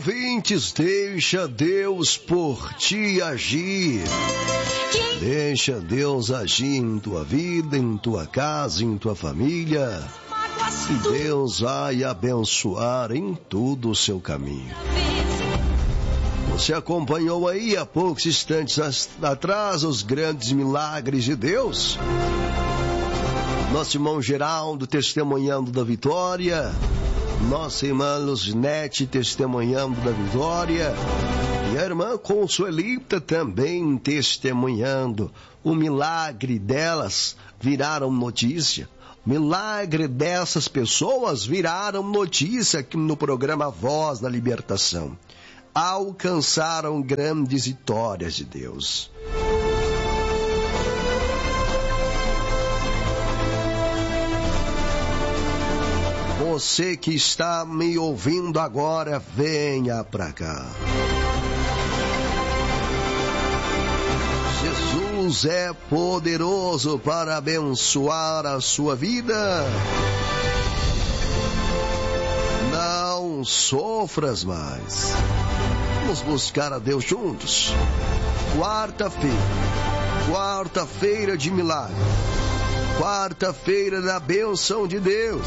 ouvintes, deixa Deus por ti agir. Deixa Deus agir em tua vida, em tua casa, em tua família. E Deus vai abençoar em todo o seu caminho. Você acompanhou aí há poucos instantes atrás os grandes milagres de Deus? Nosso irmão Geraldo testemunhando da vitória. Nossa irmã Luzinete testemunhando da vitória. E a irmã Consuelita também testemunhando. O milagre delas viraram notícia. O milagre dessas pessoas viraram notícia aqui no programa Voz da Libertação. Alcançaram grandes vitórias de Deus. Você que está me ouvindo agora, venha para cá. Jesus é poderoso para abençoar a sua vida. Não sofras mais. Vamos buscar a Deus juntos. Quarta-feira de milagre. Quarta-feira da bênção de Deus.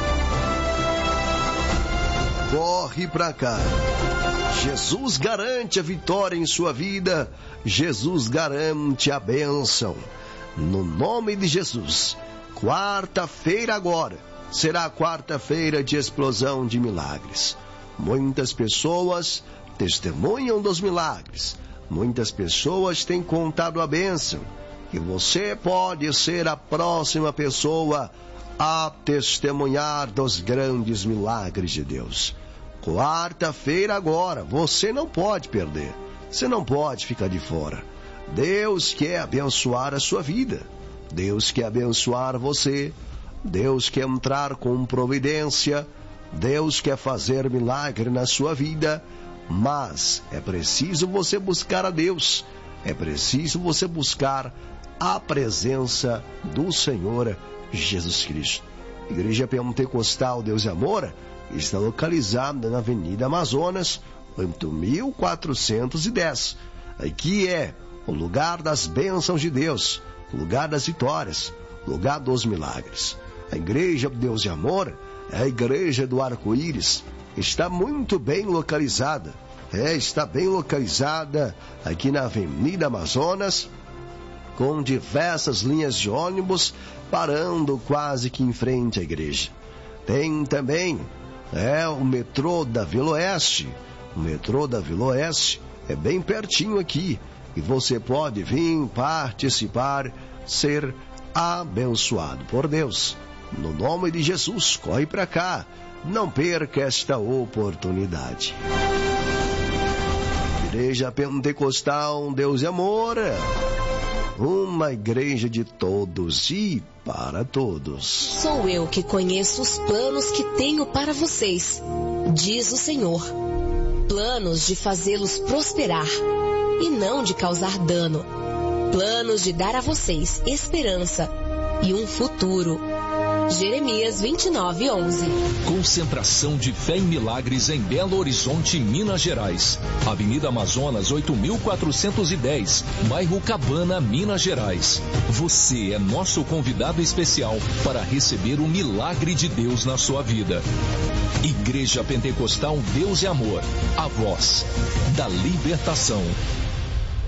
Corre pra cá. Jesus garante a vitória em sua vida. Jesus garante a bênção. No nome de Jesus. Quarta-feira agora será a quarta-feira de explosão de milagres. Muitas pessoas testemunham dos milagres. Muitas pessoas têm contado a bênção. E você pode ser a próxima pessoa a testemunhar dos grandes milagres de Deus. Quarta-feira agora, você não pode perder. Você não pode ficar de fora. Deus quer abençoar a sua vida. Deus quer abençoar você. Deus quer entrar com providência. Deus quer fazer milagre na sua vida. Mas é preciso você buscar a Deus. É preciso você buscar a presença do Senhor Jesus Cristo. Igreja Pentecostal Deus e Amor está localizada na Avenida Amazonas, 8410. Aqui é o lugar das bênçãos de Deus, o lugar das vitórias, o lugar dos milagres. A Igreja Deus e Amor é a Igreja do Arco-Íris. Está muito bem localizada. Está bem localizada aqui na Avenida Amazonas, com diversas linhas de ônibus parando quase que em frente à igreja. Tem também o metrô da Vila Oeste. O metrô da Vila Oeste é bem pertinho aqui. E você pode vir participar, ser abençoado por Deus. No nome de Jesus, corre para cá. Não perca esta oportunidade. Igreja Pentecostal Deus e Amor. Uma igreja de todos e para todos. Sou eu que conheço os planos que tenho para vocês, diz o Senhor. Planos de fazê-los prosperar e não de causar dano. Planos de dar a vocês esperança e um futuro. Jeremias 29:11. Concentração de Fé em Milagres em Belo Horizonte, Minas Gerais. Avenida Amazonas 8410, bairro Cabana, Minas Gerais. Você é nosso convidado especial para receber o milagre de Deus na sua vida. Igreja Pentecostal Deus e Amor, a voz da libertação.